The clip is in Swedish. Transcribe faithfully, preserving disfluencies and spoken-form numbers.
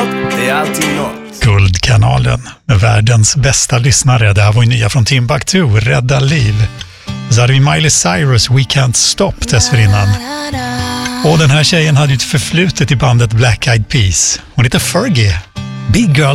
något, det är alltid något. Guldkanalen med världens bästa lyssnare. Det här var ju nya från Timbuktu, Rädda liv. Så hade vi Miley Cyrus, We Can't Stop dessförinnan. Och den här tjejen hade ju ett förflutet i bandet Black Eyed Peas. Hon heter Fergie. Big Girl